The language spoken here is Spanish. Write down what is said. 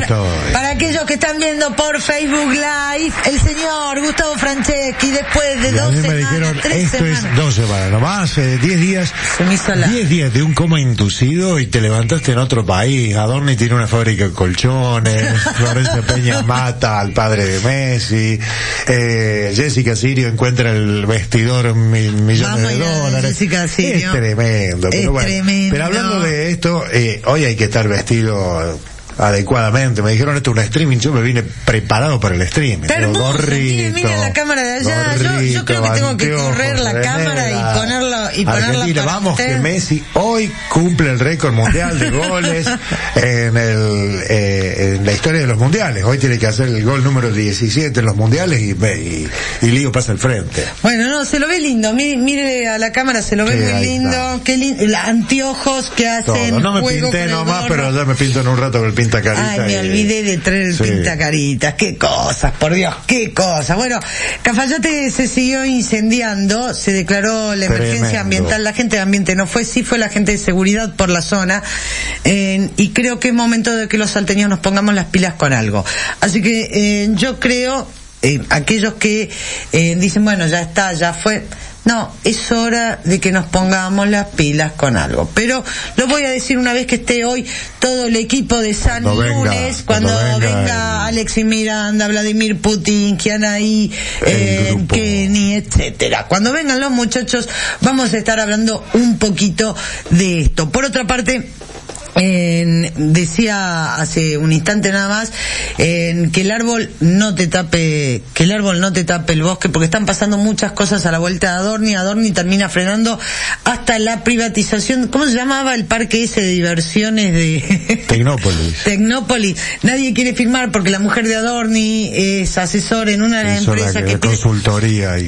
para aquellos que están viendo por Facebook Live, el señor Gustavo Franceschi, después de 2 semanas, me dijeron, 3 semanas. Es 2 semanas, nomás, 10 días. Se me hizo 10 días de un coma inducido y te levantaste en otro país. Adorni tiene una fábrica de colchones, Florencia Peña mata al padre de Messi, Jessica Sirio encuentra el vestidor millones de dólares. Jessica Sirio. Es tremendo. Es tremendo. Pero hablando de esto, hoy hay que estar vestido adecuadamente. Me dijeron esto es un streaming, yo me vine preparado para el streaming. Hermoso, gorrito, mira la cámara de allá. Yo creo que tengo que correr la cámara y ponerla Argentina, para vamos usted. Que Messi hoy cumple el récord mundial de goles en la historia de los mundiales. Hoy tiene que hacer el gol número 17 en los mundiales y Lío pasa al frente. Bueno, no, se lo ve lindo. Mire a la cámara, se lo ve muy lindo. Qué lindo. Anteojos que hacen. Todo. No me juego pinté con el nomás, gorro. pero ya me pinto en un rato con el pintacarita. Ay, me olvidé de traer el pintacaritas. Qué cosas, por Dios, qué cosas. Bueno, Cafayate se siguió incendiando, se declaró la emergencia ambiental. La gente de ambiente no fue, sí fue la gente de seguridad por la zona. Y creo que es momento de que los salteños nos pongamos las pilas con algo. Así que yo creo, aquellos que dicen, bueno, ya está, ya fue. No, es hora de que nos pongamos las pilas con algo. Pero lo voy a decir una vez que esté hoy todo el equipo de San Lunes, cuando venga Alexis Miranda, Vladimir Putin, Kianaí, Kenny, etcétera. Cuando vengan los muchachos, vamos a estar hablando un poquito de esto. Por otra parte, decía hace un instante nada más que el árbol no te tape el bosque, porque están pasando muchas cosas a la vuelta de Adorni termina frenando hasta la privatización. ¿Cómo se llamaba el parque ese de diversiones de Tecnópolis? Nadie quiere firmar porque la mujer de Adorni es asesor en una de las empresas que consultoría